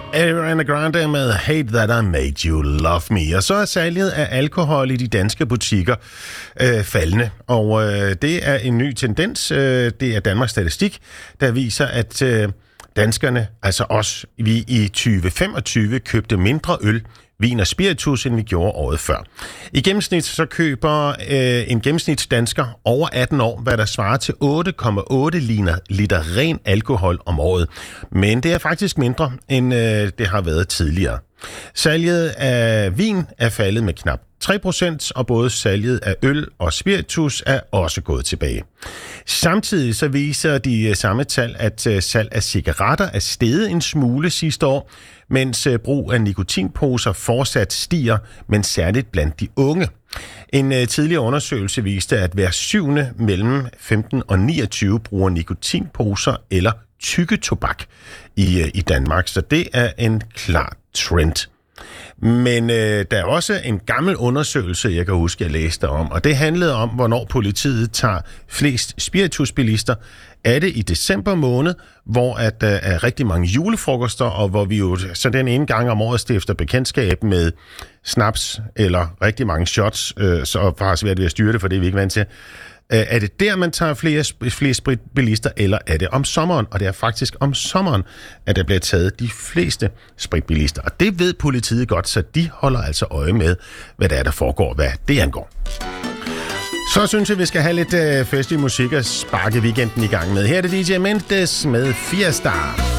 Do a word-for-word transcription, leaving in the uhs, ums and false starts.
Ariana Grande med Hate That I Made You Love Me. Og så er salget af alkohol i de danske butikker øh, faldende. Og øh, det er en ny tendens. Øh, det er Danmarks Statistik, der viser, at øh, danskerne, altså os, vi i tyve femogtyve købte mindre øl, vin og spiritus, end vi gjorde året før. I gennemsnit så køber øh, en gennemsnitsdansker over atten år, hvad der svarer til otte komma otte liter ren alkohol om året. Men det er faktisk mindre, end øh, det har været tidligere. Salget af vin er faldet med knap tre procent, og både salget af øl og spiritus er også gået tilbage. Samtidig så viser de samme tal, at salg af cigaretter er steget en smule sidste år, mens brug af nikotinposer fortsat stiger, men særligt blandt de unge. En tidligere undersøgelse viste, at hver syvende mellem femten og niogtyve bruger nikotinposer eller tykketobak i, i Danmark, så det er en klar trend. Men øh, der er også en gammel undersøgelse, jeg kan huske, jeg læste om, og det handlede om, hvornår politiet tager flest spiritusbilister. Er det i december måned, hvor at der er rigtig mange julefrokoster, og hvor vi jo så den ene gang om året stifter bekendtskab med snaps eller rigtig mange shots, øh, så har svært ved at styre det, for det er vi ikke vant til. Er det der, man tager flere, flere spritbilister, eller er det om sommeren? Og det er faktisk om sommeren, at der bliver taget de fleste spritbilister. Og det ved politiet godt, så de holder altså øje med, hvad der er, der foregår, hvad det angår. Så synes jeg, vi skal have lidt øh, festlig musik og sparke weekenden i gang med. Her er det D J Mendes med Fiesta.